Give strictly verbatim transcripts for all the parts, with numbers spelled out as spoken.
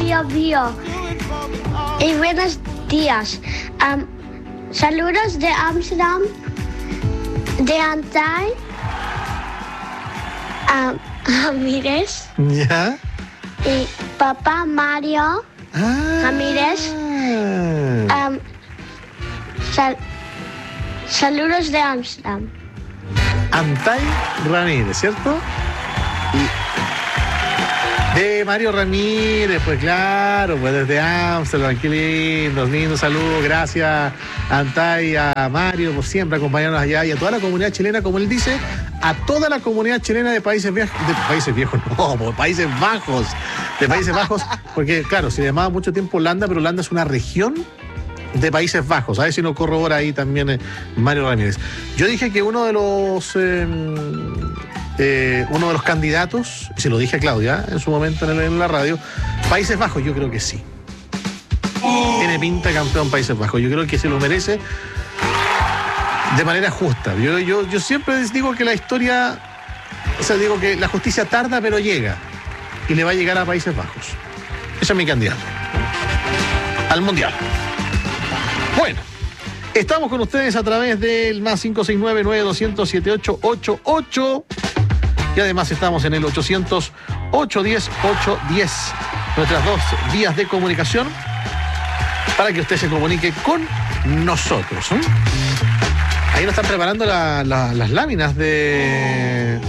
Bio Bio. Y buenos días. Um, saludos de Amsterdam, de Antay, um, Ramírez. ¿Ya? Y papá Mario Ah. Ramírez. Um, sal- saludos de Amsterdam. Antay Ramírez, ¿cierto? Y de Mario Ramírez, pues claro, pues desde Amsterdam, qué lindo, lindo saludo, gracias Antay, a Mario por siempre acompañarnos allá y a toda la comunidad chilena, como él dice, a toda la comunidad chilena de Países Viejos, de Países Viejos, no, de Países Bajos, de Países Bajos, porque claro, se llamaba mucho tiempo Holanda, pero Holanda es una región de Países Bajos, a ver si nos corrobora ahí también eh, Mario Ramírez. Yo dije que uno de los eh, eh, uno de los candidatos, y se lo dije a Claudia en su momento en, el, en la radio, Países Bajos, yo creo que sí. Tiene pinta campeón Países Bajos, yo creo que se lo merece de manera justa. Yo, yo, yo siempre digo que la historia, o sea, digo que la justicia tarda pero llega, y le va a llegar a Países Bajos. Ese es mi candidato al Mundial. Bueno, estamos con ustedes a través del más cinco seis nueve, nueve dos cero, siete ocho ocho ocho y además estamos en el ochocientos, ochocientos diez, ochocientos diez, nuestras dos vías de comunicación para que usted se comunique con nosotros. ¿eh? Ahí nos están preparando la, la, las láminas de,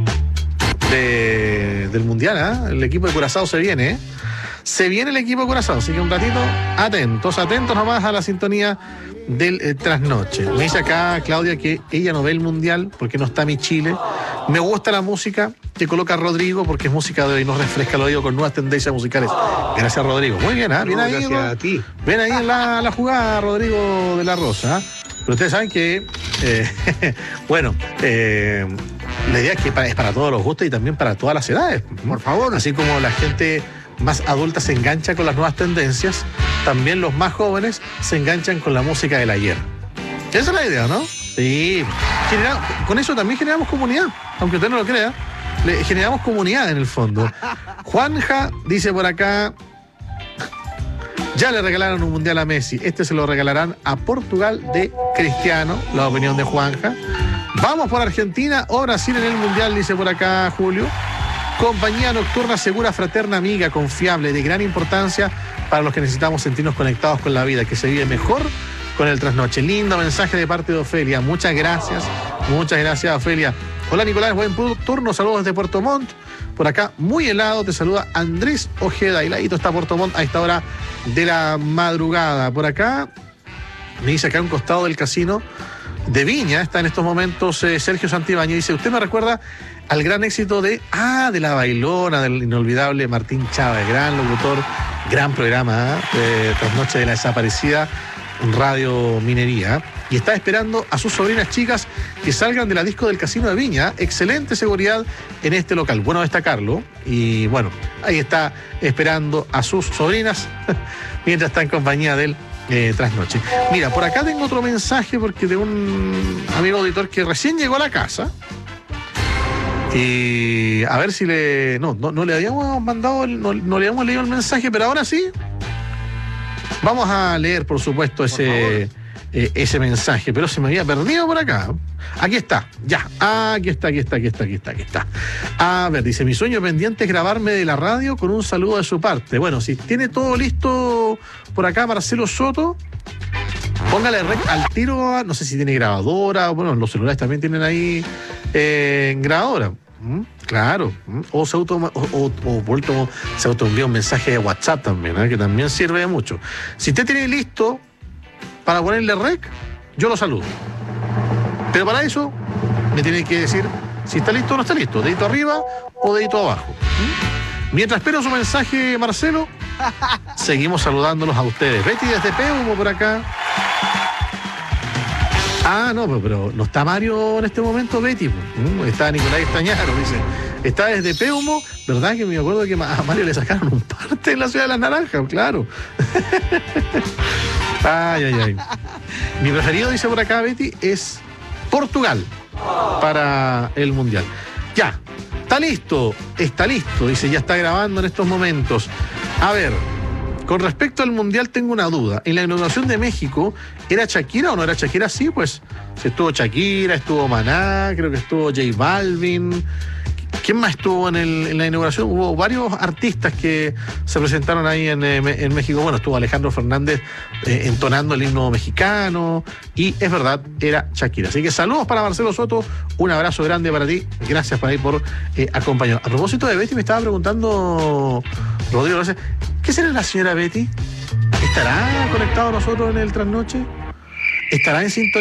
de del Mundial. ¿eh? El equipo de Curazao se viene, ¿eh? Se viene el equipo de Curazao, así que un ratito atentos, atentos nomás a la sintonía del eh, trasnoche. Me dice acá Claudia que ella no ve el Mundial porque no está mi Chile. Me gusta la música que coloca Rodrigo porque es música de hoy, nos refresca el oído con nuevas tendencias musicales. Gracias, Rodrigo. Muy bien, ¿eh? Bien no, ahí. Gracias ¿no? a ti. Ven ahí en la, la jugada, Rodrigo de la Rosa. ¿eh? Pero ustedes saben que, eh, bueno, eh, la idea es que para, es para todos los gustos y también para todas las edades. Por favor. Así como la gente más adulta se engancha con las nuevas tendencias, también los más jóvenes se enganchan con la música del ayer. Esa es la idea, ¿no? Sí. Genera, con eso también generamos comunidad, aunque usted no lo crea. Le, generamos comunidad en el fondo. Juanja dice por acá, ya le regalaron un mundial a Messi, este se lo regalarán a Portugal de Cristiano, la opinión de Juanja. Vamos por Argentina o Brasil en el mundial, dice por acá Julio. Compañía nocturna segura, fraterna, amiga, confiable, de gran importancia para los que necesitamos sentirnos conectados con la vida, que se vive mejor con el trasnoche. Lindo mensaje de parte de Ofelia. Muchas gracias, muchas gracias, Ofelia. Hola, Nicolás, buen turno, saludos desde Puerto Montt. Por acá, muy helado, te saluda Andrés Ojeda. Y ladito está Puerto Montt a esta hora de la madrugada. Por acá, me dice acá a un costado del casino de Viña, está en estos momentos eh, Sergio Santibáñez. Dice, usted me recuerda al gran éxito de, ah, de La Bailona, del inolvidable Martín Chávez, gran locutor, gran programa ¿eh? de Trasnoche de la Desaparecida, Radio Minería. Y está esperando a sus sobrinas chicas que salgan de la disco del Casino de Viña. Excelente seguridad en este local, bueno destacarlo. Y bueno, ahí está esperando a sus sobrinas mientras está en compañía del eh, Trasnoche. Mira, por acá tengo otro mensaje porque de un amigo auditor que recién llegó a la casa. Y a ver si le... No, no, no le habíamos mandado, el, no, no le habíamos leído el mensaje, pero ahora sí. Vamos a leer, por supuesto, ese, eh, ese mensaje, pero se me había perdido por acá. Aquí está, ya. Aquí está, aquí está, aquí está, aquí está, aquí está. A ver, dice, mi sueño pendiente es grabarme de la radio con un saludo de su parte. Bueno, si tiene todo listo por acá, Marcelo Soto, póngale rec al tiro, no sé si tiene grabadora, bueno, los celulares también tienen ahí eh, grabadora. ¿Mm? Claro. ¿Mm? O se auto o, o, o vuelto, se autoenvía un mensaje de WhatsApp también, ¿eh? que también sirve de mucho. Si usted tiene listo para ponerle rec, yo lo saludo. Pero para eso me tiene que decir si está listo o no está listo, dedito arriba o dedito abajo. ¿Mm? Mientras espero su mensaje, Marcelo, seguimos saludándolos a ustedes. Betty desde Peumo por acá. Ah, no, pero, pero no está Mario en este momento, Betty. Está Nicolás Estañaro, dice. Está desde Peumo, ¿verdad? Que me acuerdo que a Mario le sacaron un parte en la ciudad de las Naranjas, claro. Ay, ay, ay. Mi preferido, dice por acá Betty, es Portugal para el Mundial. Ya, está listo, está listo, dice, ya está grabando en estos momentos. A ver, con respecto al Mundial tengo una duda. En la inauguración de México, ¿era Shakira o no era Shakira? Sí, pues si estuvo Shakira, estuvo Maná, creo que estuvo J Balvin. ¿Quién más estuvo en, el, en la inauguración? Hubo varios artistas que se presentaron ahí en, en México. Bueno, estuvo Alejandro Fernández eh, entonando el himno mexicano. Y es verdad, era Shakira. Así que saludos para Marcelo Soto. Un abrazo grande para ti. Gracias por ahí por eh, acompañarnos. A propósito de Betty, me estaba preguntando Rodrigo, ¿qué será la señora Betty? ¿Estará conectado a nosotros en el trasnoche? ¿Estará en sintonía?